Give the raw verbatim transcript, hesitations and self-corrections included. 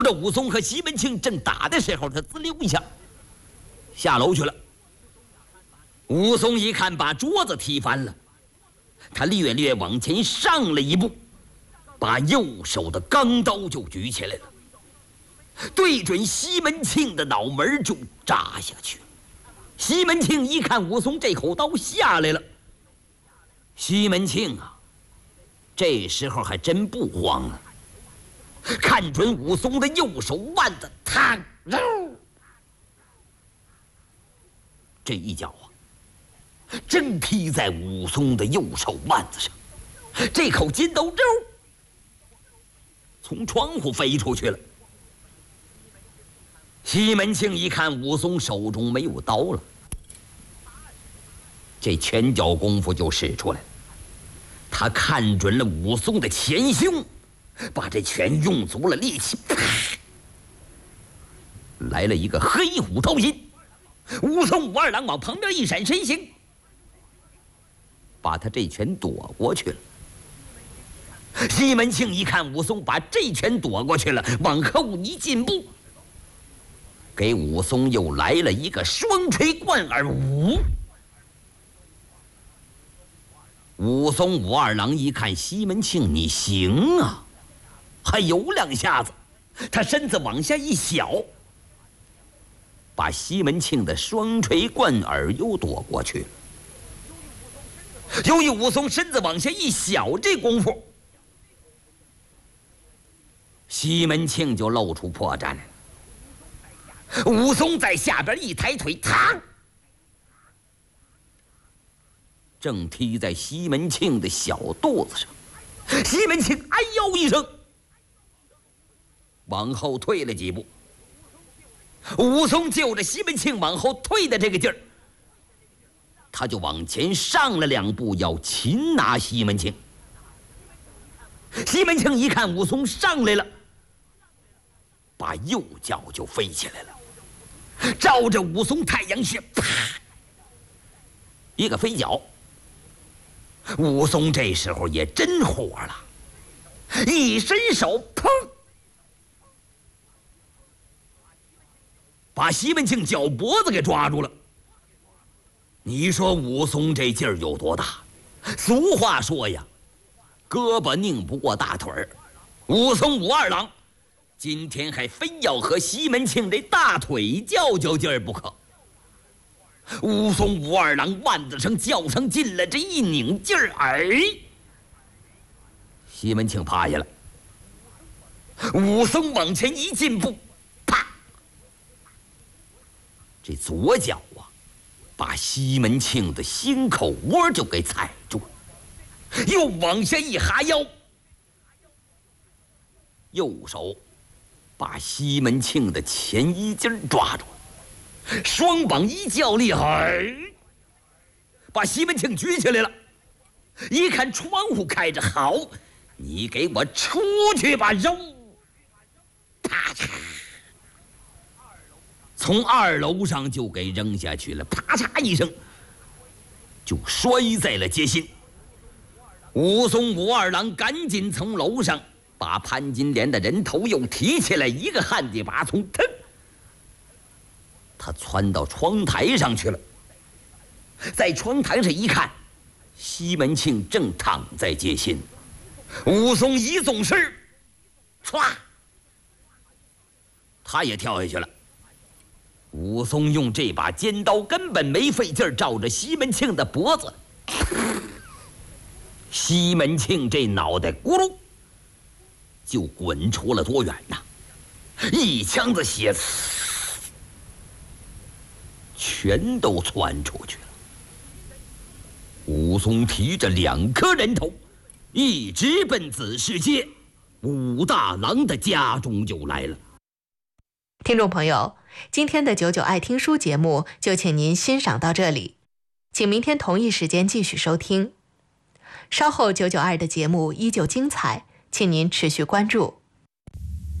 这武松和西门庆正打的时候，他滋溜一下下楼去了。武松一看把桌子踢翻了，他略略往前上了一步，把右手的钢刀就举起来了，对准西门庆的脑门就扎下去。西门庆一看武松这口刀下来了，西门庆啊，这时候还真不慌了，看准武松的右手腕子，嘡，这一脚啊，真踢在武松的右手腕子上，这口金刀肉从窗户飞出去了。西门庆一看武松手中没有刀了，这拳脚功夫就使出来了。他看准了武松的前胸，把这拳用足了力气，啪，来了一个黑虎掏心。武松武二郎往旁边一闪身形，把他这拳躲过去了。西门庆一看武松把这拳躲过去了，往后一进步，给武松又来了一个双锤贯耳舞。武松武二郎一看西门庆你行啊，还有两下子，他身子往下一小，把西门庆的双锤贯耳又躲过去了。由于武松身子往下一小，这功夫西门庆就露出破绽来了。武松在下边一抬腿，嘡，正踢在西门庆的小肚子上。西门庆哎呦一声，往后退了几步。武松就着西门庆往后退的这个劲儿，他就往前上了两步，要擒拿西门庆。西门庆一看武松上来了，把右脚就飞起来了，照着武松太阳穴，啪，一个飞脚。武松这时候也真火了，一伸手，砰，把西门庆脚脖子给抓住了。你说武松这劲儿有多大？俗话说呀，胳膊拧不过大腿儿。武松武二郎今天还非要和西门庆这大腿较较劲儿不可。武松武二郎腕子上较上劲了，这一拧劲儿，哎，西门庆趴下了。武松往前一进步，啪，这左脚啊，把西门庆的心口窝就给踩住了，又往下一哈腰，右手把西门庆的前衣襟抓住了，双膀一较力，哎，把西门庆举起来了。一看窗户开着，好，你给我出去吧！扔，啪嚓，从二楼上就给扔下去了，啪嚓一声，就摔在了街心。武松武二郎赶紧从楼上把潘金莲的人头又提起来，一个旱地拔葱，腾，他窜到窗台上去了。在窗台上一看，西门庆正躺在街心。武松一纵身，唰，他也跳下去了。武松用这把尖刀根本没费劲儿，照着西门庆的脖子，西门庆这脑袋咕噜就滚出了多远呐！一腔子血全都窜出去了。武松提着两颗人头，一直奔子市街武大郎的家中就来了。 听众朋友，今天的九九爱听书节目就请您欣赏到这里，请明天同一时间继续收听。稍后九九二的节目依旧精彩，请您持续关注。